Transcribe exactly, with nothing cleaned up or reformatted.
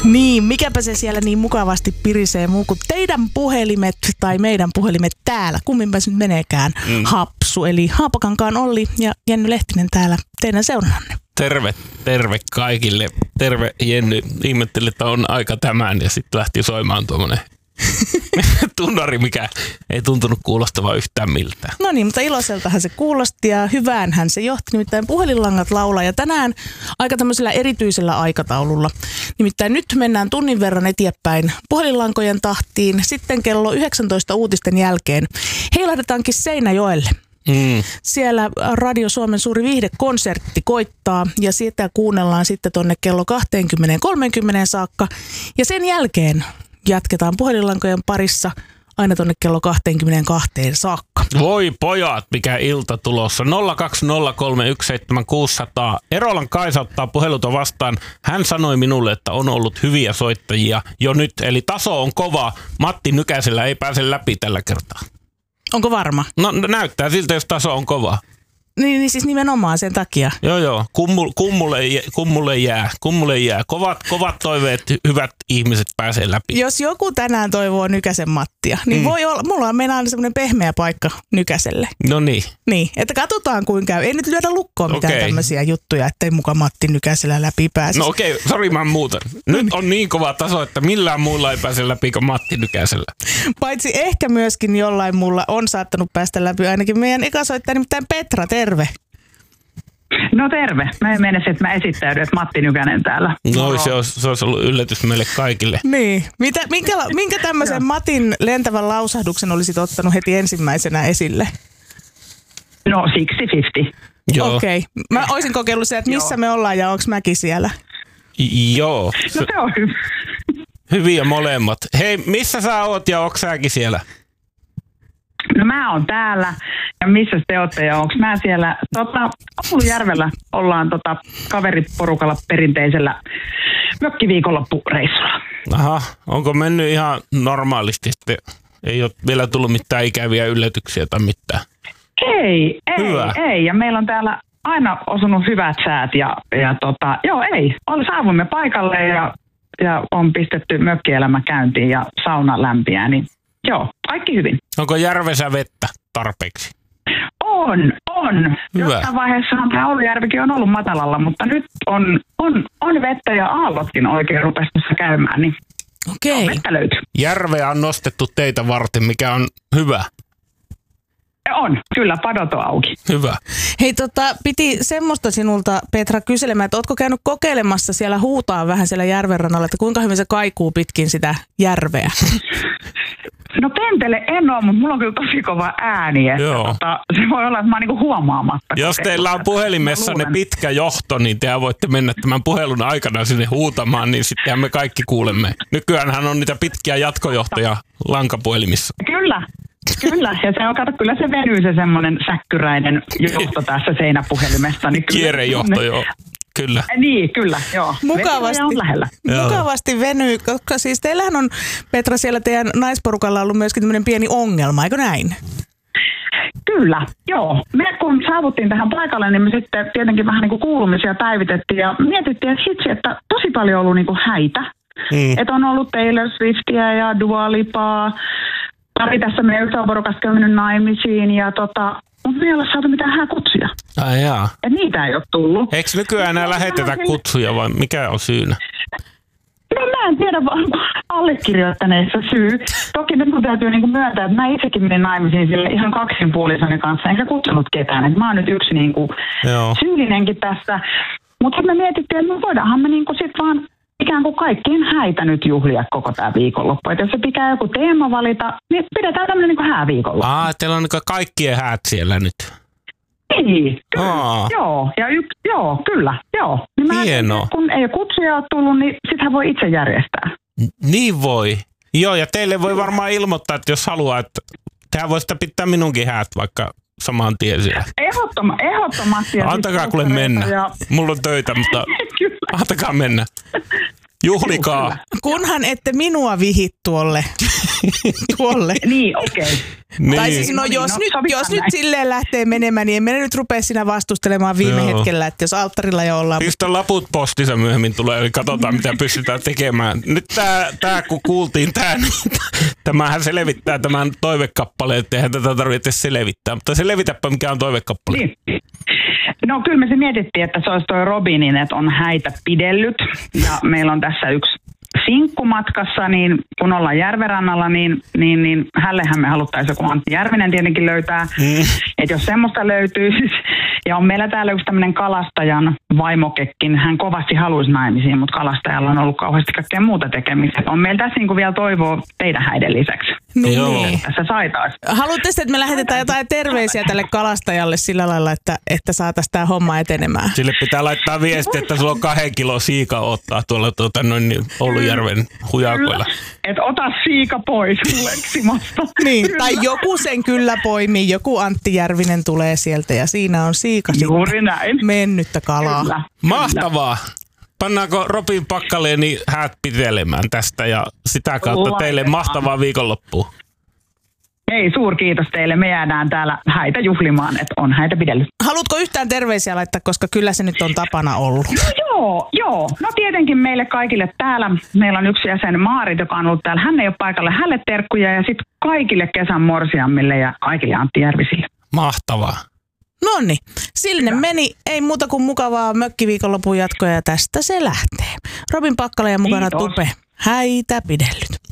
Niin, mikäpä se siellä niin mukavasti pirisee muu kuin teidän puhelimet tai meidän puhelimet täällä. Kumminpä se nyt meneekään. Mm. Hapsu, eli Haapakankaan Olli ja Jenny Lehtinen täällä teidän seurannanne. Terve, terve kaikille. Terve Jenny. Ihmettelin, että on aika tämän ja sitten lähti soimaan tuommoinen tunnari, mikä ei tuntunut kuulostavan yhtään miltään. No niin, mutta iloiseltahan se kuulosti ja hyväänhän se johti. Nimittäin puhelinlangat laulaa ja tänään aika tämmöisellä erityisellä aikataululla. Nimittäin nyt mennään tunnin verran eteenpäin puhelinlankojen tahtiin. Sitten kello yhdeksäntoista uutisten jälkeen heilahdetaankin Seinäjoelle. Mm. Siellä Radio Suomen suuri viihdekonsertti koittaa ja sitä kuunnellaan sitten tonne kello kaksikymmentä kolmekymmentä saakka. Ja sen jälkeen jatketaan puhelinlankojen parissa aina tonne kello kaksikymmentäkaksi saakka. Voi pojat, mikä ilta tulossa. nolla kaksi nolla kolme yksi seitsemän kuusi nolla nolla. Erolan Kaisa ottaa puheluta vastaan. Hän sanoi minulle, että on ollut hyviä soittajia jo nyt. Eli taso on kova. Matti Nykäsellä ei pääse läpi tällä kertaa. Onko varma? No näyttää siltä, jos taso on kova. Niin, niin siis nimenomaan sen takia. Joo, joo. Kummul, kummulle, kummulle jää. Kummulle jää. Kovat, kovat toiveet, hyvät ihmiset pääsee läpi. Jos joku tänään toivoo Nykäsen Mattia, niin mm. voi olla, mulla on meinaan semmoinen pehmeä paikka Nykäselle. No niin. Niin, että katsotaan kuinka käy. Ei nyt lyödä lukkoon mitään okay. tämmöisiä juttuja, ettei muka Matti Nykäsellä läpi pääsisi. No okei, okay. Sori mä muutan. Nyt on niin kova taso, että millään muulla ei pääse läpi kuin Matti Nykäsellä. Paitsi ehkä myöskin jollain muulla on saattanut päästä läpi, ainakin meidän ekasoittaja, nimittäin Petra, terve. No terve. Mä en mene, että mä esittäydyn, että Matti Nykänen täällä. No se olisi, se olisi ollut yllätys meille kaikille. Niin. Mitä, minkä, minkä tämmöisen Matin lentävän lausahduksen olisit ottanut heti ensimmäisenä esille? No siksi viisikymmentä. Joo. Okei. Okay. Mä olisin kokeillut se, että missä Joo. me ollaan ja onko mäkin siellä. Joo. No se on hyvä. Hyviä molemmat. Hei, missä sä oot ja onko säkin siellä? No mä oon täällä ja missä te ootte ja onko mä siellä? Tota, Oulujärvellä ollaan tota, kaveriporukalla perinteisellä mökkiviikonloppureissulla. Aha, onko mennyt ihan normaalisti sitten? Ei ole vielä tullut mitään ikäviä yllätyksiä tai mitään? Ei, ei, Hyvä. ei. Ja meillä on täällä aina osunut hyvät säät ja, ja tota, joo ei. Saavuimme paikalle ja, ja on pistetty mökkielämä käyntiin ja sauna lämpiää, niin joo, kaikki hyvin. Onko järvessä vettä tarpeeksi? On, on. Hyvä. Jossain vaiheessahan tämä Oulujärvikin on ollut matalalla, mutta nyt on, on, on vettä ja aallotkin oikein rupesi tässä käymään, niin Okei. vettä löytyy. Järveä on nostettu teitä varten, mikä on hyvä. On, kyllä, padot on auki. Hyvä. Hei, tota, piti semmoista sinulta, Petra, kyselemään, että ootko käynyt kokeilemassa siellä huutaa vähän siellä järven rannalla, että kuinka hyvin se kaikuu pitkin sitä järveä? No pentele en ole, mutta mulla on kyllä tosi kova ääni, että tota, se voi olla, että mä oon niinku huomaamatta. Jos teillä on puhelimessanne pitkä johto, niin te voitte mennä tämän puhelun aikana sinne huutamaan, niin sittenhän me kaikki kuulemme. Nykyäänhän on niitä pitkiä jatkojohtoja lankapuhelimissa. Kyllä. Kyllä, ja se on, kato, kyllä se venyy se semmoinen säkkyräinen johto tässä seinäpuhelimesta. Niin kierrejohto, joo. Kyllä. Niin, kyllä, joo. Mukavasti, on lähellä. mukavasti venyy, koska siis teillähän on, Petra, siellä teidän naisporukalla ollut myöskin tämmöinen pieni ongelma, eikö näin? Kyllä, joo. Me kun saavuttiin tähän paikalle, niin me sitten tietenkin vähän niin kuin kuulumisia päivitettiin ja mietittiin, että hitsi, että tosi paljon on ollut niin kuin häitä. Mm. Että on ollut Taylor Swiftia ja Dua Lipaa. Pari tässä meidän ystäväporukasta on mennyt naimisiin ja tota, mutta me ei ole saatu mitään hääkutsuja. Ai jaa. Et niitä ei ole tullut. Eikö nykyään enää lähetetä kutsuja vai mikä on syynä? No mä en tiedä, vaan allekirjoittaneessa syy. Toki nyt mun täytyy niinku myöntää, että mä itsekin menin naimisiin sille ihan kaksinpuolisoni kanssa, enkä kutsunut ketään. Et mä oon nyt yksi niinku syyllinenkin tässä. Mutta sitten me mietittiin, että me voidaanhan me niinku sit vaan ikään kuin kaikkien häitä nyt juhlia koko tämä viikonloppu. Että jos se pitää joku teema valita, niin pidetään tämmöinen niin kuin hääviikonloppu. Aa, teillä on niin kaikkien häät siellä nyt. Niin, kyllä. Joo, ja y- joo, kyllä, joo. Niin hienoa. Kun ei ole kutsuja ole tullut, niin sitähän voi itse järjestää. N- niin voi. Joo, ja teille voi varmaan ilmoittaa, että jos haluaa, että tehän voisitte pitää minunkin häät vaikka saman tien siellä. Ehdottoma, ehdottomasti. Antakaa kuule mennä. Ja... Mulla on töitä, mutta antakaa mennä. Juhlikaa. kunhan ette minua vihi tuolle. tuolle. Niin, okei. Okay. Niin. Tai siis no, jos, no, nyt, jos nyt silleen lähtee menemään, niin en minä nyt rupea sinä vastustelemaan viime Joo. hetkellä, että jos alttarilla jo ollaan. Pistä laput postissa myöhemmin tulee, eli katsotaan mitä pystytään tekemään. Nyt tää, tää kun kuultiin tää, niin tämähän selvittää tämän toivekappaleen, että eihän tätä tarvitse selvittää. Mutta selvitäpä mikä on toivekappale. Niin. No kyllä me se mietittiin, että se olisi toi Robinin, että on häitä pidellyt ja meillä on tässä yksi sinkkumatkassa, niin kun ollaan järvenrannalla, niin, niin, niin hällehän me haluttaisiin joku Antti Järvinen tietenkin löytää. Mm. Että jos semmoista löytyy, ja on meillä täällä yksi tämmöinen kalastajan vaimokekin, hän kovasti haluaisi naimisiin, mutta kalastajalla on ollut kauheasti kaikkea muuta tekemistä. On meillä tässä niin vielä toivoa teidän häiden lisäksi. Niin. Joo. Tässä saitais. Haluatte, että me lähetetään jotain terveisiä tälle kalastajalle sillä lailla, että, että saataisiin tämä homma etenemään? Sille pitää laittaa viesti, että sulla on kahden kilo siika ottaa tuolla tuota, noin Oulujärven hujakoilla. Että ota siika pois Leksimasta. Niin, tai joku sen kyllä poimii, joku Antti Järvinen tulee sieltä ja siinä on siika Juuri näin. mennyttä kalaa. Kyllä. Mahtavaa! Pannaanko Robin Pakkaleeni häät pitelemään tästä ja sitä kautta Laitetaan. Teille mahtavaa viikonloppua. Hei, suurkiitos teille. Me jäädään täällä häitä juhlimaan, että on häitä pidellyt. Haluatko yhtään terveisiä laittaa, koska kyllä se nyt on tapana ollut? No joo, joo. No tietenkin meille kaikille täällä. Meillä on yksi jäsen Maarit, joka on ollut täällä. Hän ei ole paikalle. Hänelle terkkuja ja sitten kaikille kesän morsiammille ja kaikille Antti Järvisille. Mahtavaa. Nonni, sinne meni. Ei muuta kuin mukavaa mökkiviikonlopun jatkoa ja tästä se lähtee. Robin Pakkaleen mukana Kiitos. Tupe. Häitä pidellyt.